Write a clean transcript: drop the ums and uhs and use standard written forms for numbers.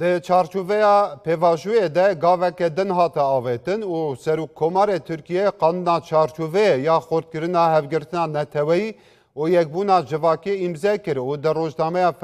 Di çarçoveya pêvajoyê de gaveke din hate avêtin û Serokkomarê Tirkiyeyê qanûna çarçoveyê ya xurtkirina hevgirtina neteweyî û yekbûna civakê îmze kir û di rojnameya